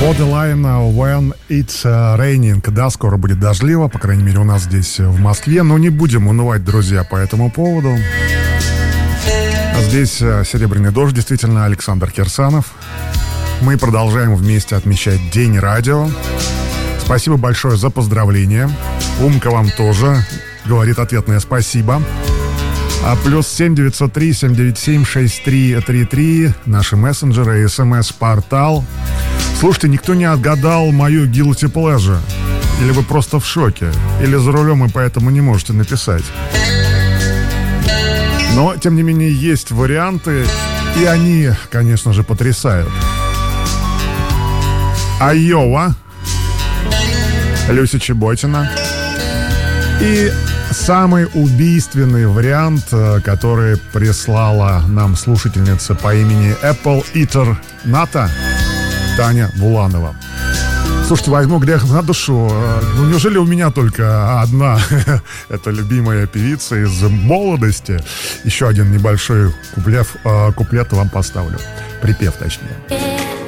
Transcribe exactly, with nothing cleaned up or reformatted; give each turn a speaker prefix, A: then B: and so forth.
A: Borderline When It's Raining. Да, скоро будет дождливо, по крайней мере у нас здесь в Москве, но не будем унывать, друзья, по этому поводу. Здесь «Серебряный дождь», действительно, Александр Кирсанов. Мы продолжаем вместе отмечать День радио. Спасибо большое за поздравления. Умка вам тоже говорит ответное спасибо. А плюс семь девятьсот три семь девять семь шесть три три три, наши мессенджеры и смс-портал. Слушайте, никто не отгадал мою guilty pleasure. Или вы просто в шоке, или за рулем и поэтому не можете написать. Но, тем не менее, есть варианты, и они, конечно же, потрясают. Айова, Люся Чеботина. И самый убийственный вариант, который прислала нам слушательница по имени Apple Eater Ната, Таня Буланова. Слушайте, возьму грех на душу. Ну, неужели у меня только одна эта любимая певица из молодости? Еще один небольшой куплет, куплет вам поставлю. Припев, точнее.